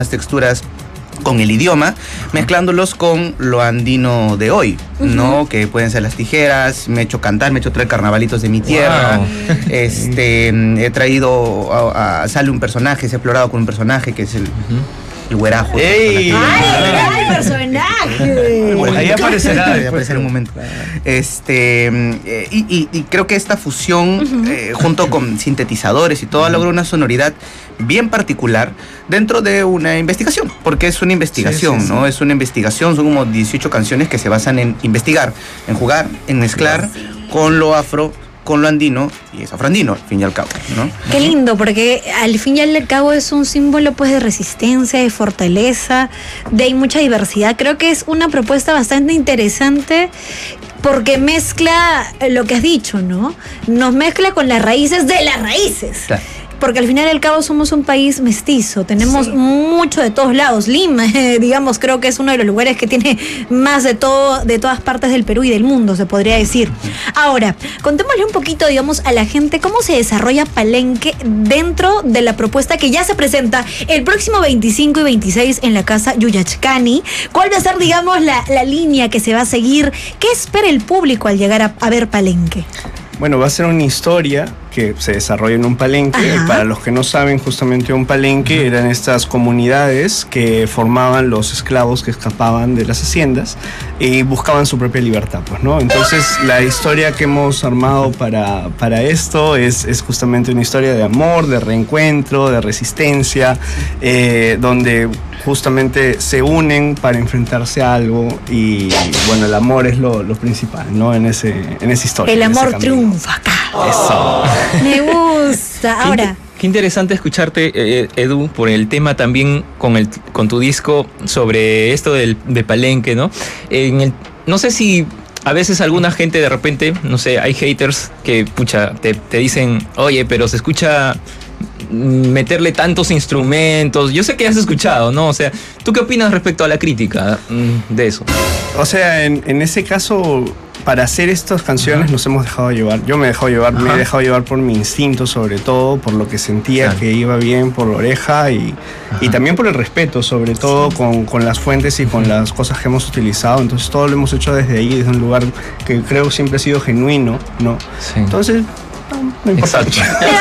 texturas con el idioma, mezclándolos con lo andino de hoy, ¿no? Que pueden ser las tijeras, me he hecho cantar, me he hecho traer carnavalitos de mi tierra, he traído, sale un personaje, se ha explorado con un personaje que es el güerajo. ¡Ey! ¡Ay, el personaje! Bueno, ahí aparecerá en un momento. Y creo que esta fusión, junto con sintetizadores y todo, logra una sonoridad bien particular dentro de una investigación, porque es una investigación, ¿no? Es una investigación, son como 18 canciones que se basan en investigar, en jugar, en mezclar con lo afro, con lo andino, y es afroandino, al fin y al cabo, ¿no? Qué lindo, porque al fin y al cabo es un símbolo pues de resistencia, de fortaleza, de mucha diversidad. Creo que es una propuesta bastante interesante porque mezcla lo que has dicho, ¿no? Nos mezcla con las raíces de las raíces. Claro. Porque al final y al cabo somos un país mestizo, tenemos mucho de todos lados. Lima, digamos, creo que es uno de los lugares que tiene más de todo, de todas partes del Perú y del mundo, se podría decir. Ahora, contémosle un poquito, digamos, a la gente cómo se desarrolla Palenque dentro de la propuesta que ya se presenta el próximo 25 y 26 en la Casa Yuyachcani. ¿Cuál va a ser, digamos, la línea que se va a seguir? ¿Qué espera el público al llegar a ver Palenque? Bueno, va a ser una historia que se desarrolla en un palenque. Ajá. Para los que no saben, justamente un palenque eran estas comunidades que formaban los esclavos que escapaban de las haciendas y buscaban su propia libertad, pues, ¿no? Entonces, la historia que hemos armado para esto es justamente una historia de amor, de reencuentro, de resistencia, donde justamente se unen para enfrentarse a algo y, bueno, el amor es lo principal, ¿no? En esa historia. El amor triunfa acá. Eso. Me gusta. Ahora, Qué interesante escucharte, Edu, por el tema también con tu disco sobre esto de Palenque, ¿no? No sé si a veces alguna gente de repente, no sé, hay haters que, pucha, te dicen, oye, pero se escucha meterle tantos instrumentos. Yo sé que has escuchado, ¿no? O sea, ¿tú qué opinas respecto a la crítica de eso? O sea, en ese caso, para hacer estas canciones nos hemos dejado llevar. Yo me he dejado llevar, me he dejado llevar por mi instinto, sobre todo, por lo que sentía que iba bien, por la oreja y también por el respeto, sobre todo con las fuentes y con las cosas que hemos utilizado. Entonces todo lo hemos hecho desde ahí, desde un lugar que creo siempre ha sido genuino, ¿no? Sí. Entonces, no importa. pero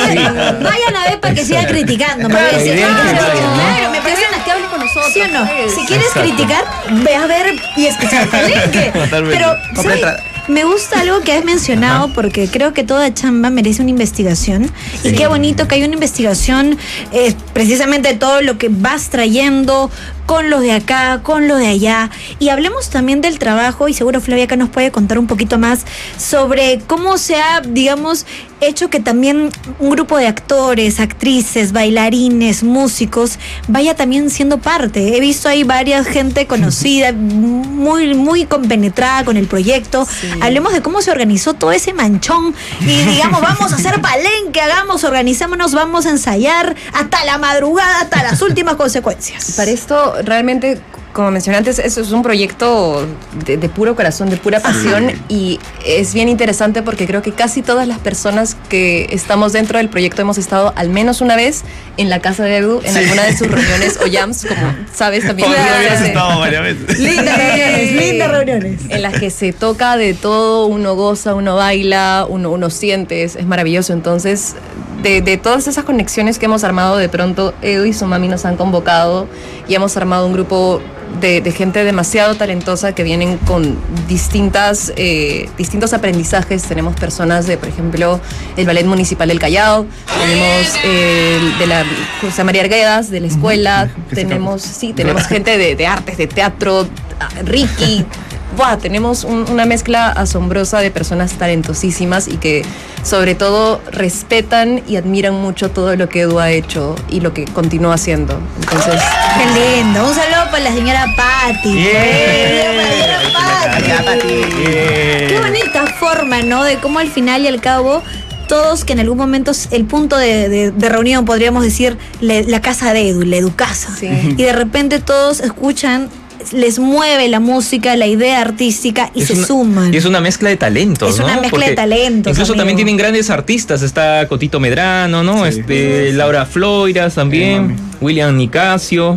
vayan a ver para que sigan criticando. Claro, me presionas que hable con nosotros. ¿Sí o no? Si quieres criticar, ve a ver y escuchar Palenque. Pero, ¿sabes? Me gusta algo que has mencionado porque creo que toda chamba merece una investigación y qué bonito que hay una investigación, precisamente todo lo que vas trayendo con los de acá, con los de allá, y hablemos también del trabajo, y seguro Flavia acá nos puede contar un poquito más sobre cómo se ha, digamos, hecho que también un grupo de actores, actrices, bailarines, músicos vaya también siendo parte. He visto ahí varias gente conocida, muy compenetrada con el proyecto. Hablemos de cómo se organizó todo ese manchón y digamos, vamos a hacer Palenque, organizémonos, vamos a ensayar hasta la madrugada, hasta las últimas consecuencias. Para esto, realmente, como mencioné antes, eso es un proyecto de puro corazón, de pura pasión, y es bien interesante porque creo que casi todas las personas que estamos dentro del proyecto hemos estado al menos una vez en la casa de Edu, en alguna de sus reuniones o jams, como sabes también. Habías estado varias veces. Lindas reuniones. En las que se toca de todo, uno goza, uno baila, uno siente, es maravilloso. Entonces, de todas esas conexiones que hemos armado, de pronto Edu y su mami nos han convocado y hemos armado un grupo de gente demasiado talentosa que vienen con distintos aprendizajes. Tenemos personas de, por ejemplo, el Ballet Municipal del Callao, tenemos de la José María Arguedas, de la escuela, tenemos gente de artes, de teatro, Ricky. Tenemos una mezcla asombrosa de personas talentosísimas y que sobre todo respetan y admiran mucho todo lo que Edu ha hecho y lo que continúa haciendo. Entonces, qué lindo. Un saludo para la señora Patti. Qué bonita forma, ¿no? De cómo al final y al cabo todos, que en algún momento el punto de reunión, podríamos decir, la casa de Edu, la Educasa. Y de repente todos escuchan, les mueve la música, la idea artística y suman. Y es una mezcla de talentos, Es una mezcla de talentos. Incluso amigo. también tienen grandes artistas. Está Cotito Medrano, ¿no? Laura Floiras también, William Nicasio.